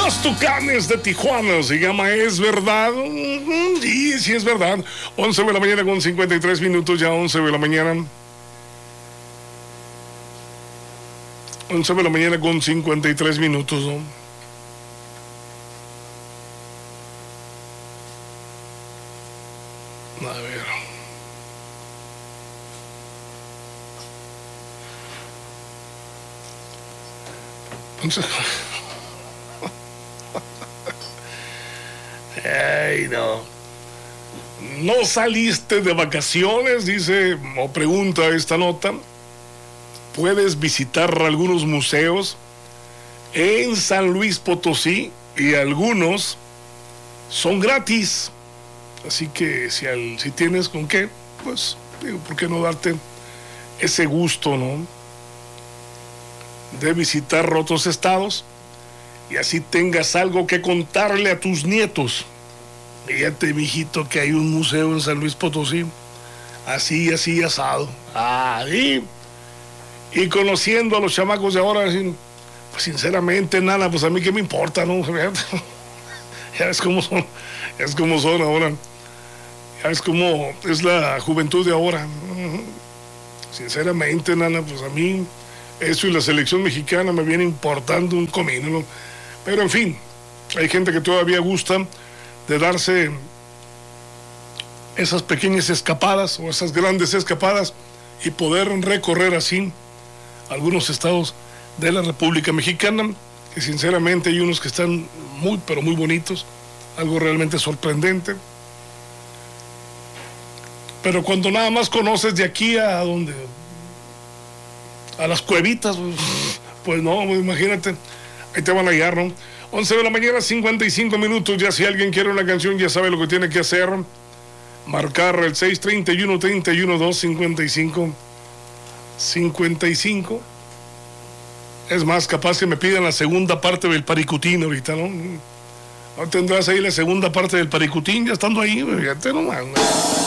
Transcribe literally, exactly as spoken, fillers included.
Los Tucanes de Tijuana se llama Es Verdad. Sí, sí es verdad. once de la mañana con cincuenta y tres minutos, ya once de la mañana. once de la mañana con cincuenta y tres minutos, ¿no? A ver. Entonces... Ay, no. No saliste de vacaciones, dice o pregunta esta nota. Puedes visitar algunos museos en San Luis Potosí y algunos son gratis. Así que si, al, si tienes con qué, pues, digo, ¿por qué no darte ese gusto, no? De visitar otros estados y así tengas algo que contarle a tus nietos. Fíjate, mijito, que hay un museo en San Luis Potosí, así, así, asado. Ahí. Y conociendo a los chamacos de ahora, pues sinceramente, nada, pues a mí qué me importa, ¿no? Ya ves cómo son, ya es como son ahora. Ya ves cómo es la juventud de ahora. Sinceramente, nana, pues a mí eso y la selección mexicana me viene importando un comino, ¿no? Pero en fin, hay gente que todavía gusta de darse esas pequeñas escapadas o esas grandes escapadas y poder recorrer así algunos estados de la República Mexicana, que sinceramente hay unos que están muy, pero muy bonitos, algo realmente sorprendente. Pero cuando nada más conoces de aquí a donde, a las cuevitas, pues, pues no, pues imagínate, ahí te van a hallar, ¿no? once de la mañana, cincuenta y cinco minutos, ya si alguien quiere una canción ya sabe lo que tiene que hacer, marcar el seis treinta y uno, treinta y uno, dos, cincuenta y cinco, cincuenta y cinco. Es más, capaz que me pidan la segunda parte del Paricutín ahorita, ¿no? ¿No tendrás ahí la segunda parte del Paricutín ya estando ahí? Fíjate nomás, ¿no?